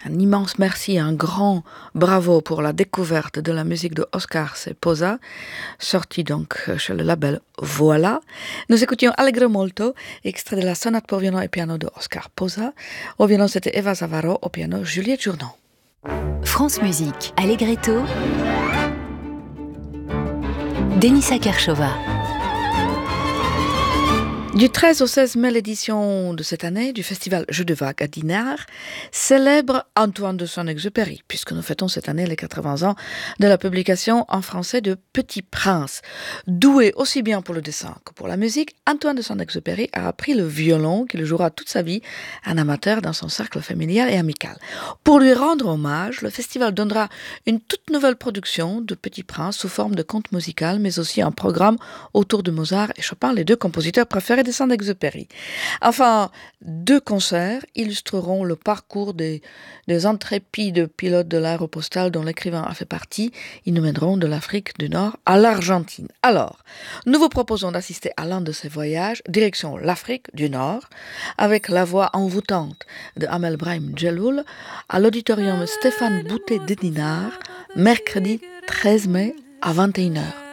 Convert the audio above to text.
Un immense merci, un grand bravo pour la découverte de la musique de Oscar Posa, sortie donc chez le label Voilà. Nous écoutions Allegro Molto, extrait de la sonate pour violon et piano de Oscar Posa. Au violon, c'était Eva Zavaro, au piano, Juliette Jourdan. France Musique, Allegretto, Denisa Kershova. Du 13 au 16 mai, l'édition de cette année du festival Jeux de Vagues à Dinard célèbre Antoine de Saint-Exupéry, puisque nous fêtons cette année les 80 ans de la publication en français de Petit Prince. Doué aussi bien pour le dessin que pour la musique, Antoine de Saint-Exupéry a appris le violon qu'il jouera toute sa vie, un amateur dans son cercle familial et amical. Pour lui rendre hommage, le festival donnera une toute nouvelle production de Petit Prince sous forme de conte musical, mais aussi un programme autour de Mozart et Chopin, les deux compositeurs préférés de Saint-Exupéry. Enfin, 2 concerts illustreront le parcours des intrépides pilotes de l'aéropostale dont l'écrivain a fait partie. Ils nous mèneront de l'Afrique du Nord à l'Argentine. Alors, nous vous proposons d'assister à l'un de ces voyages, direction l'Afrique du Nord, avec la voix envoûtante de Amel Brahim Djeloul à l'auditorium Stéphane Boutet de Dinard, mercredi 13 mai à 21h.